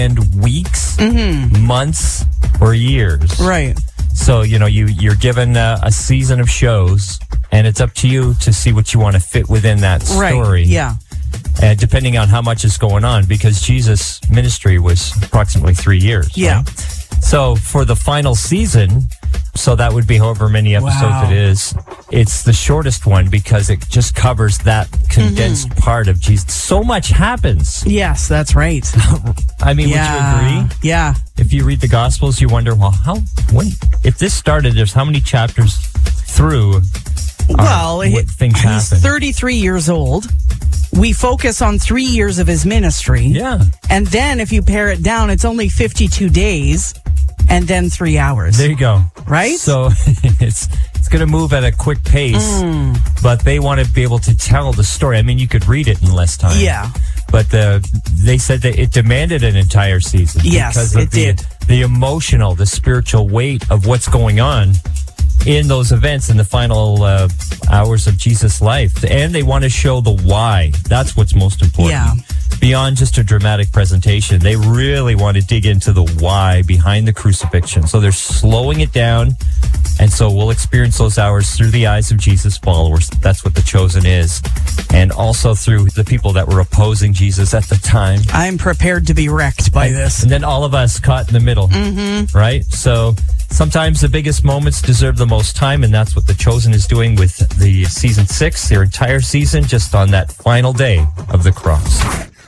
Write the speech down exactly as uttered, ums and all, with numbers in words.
and weeks, mm-hmm. months, or years. Right. So, you know, you, you're given a, a season of shows, and it's up to you to see what you want to fit within that story. Right. Yeah. Uh, depending on how much is going on, because Jesus' ministry was approximately three years. Yeah. Right? So for the final season, so that would be however many episodes Wow. it is, it's the shortest one because it just covers that condensed mm-hmm. part of Jesus. So much happens. Yes, that's right. I mean, yeah. would you agree? Yeah. If you read the Gospels, you wonder, well, how, when, if this started, there's how many chapters through well, are, what things he's happen? thirty-three years old. We focus on three years of his ministry. Yeah. And then if you pare it down, it's only fifty-two days and then three hours. There you go. Right? So it's it's going to move at a quick pace, mm. but they want to be able to tell the story. I mean, you could read it in less time. Yeah. But the, they said that it demanded an entire season. Yes, because of it the, did. The emotional, the spiritual weight of what's going on in those events in the final uh, hours of Jesus' life. And they want to show the why. That's what's most important. Yeah. Beyond just a dramatic presentation, they really want to dig into the why behind the crucifixion. So they're slowing it down. And so we'll experience those hours through the eyes of Jesus' followers. That's what The Chosen is. And also through the people that were opposing Jesus at the time. I'm prepared to be wrecked by and, this. And then all of us caught in the middle. Mm-hmm. Right? So sometimes the biggest moments deserve the most time, and that's what The Chosen is doing with the season six, their entire season, just on that final day of the cross.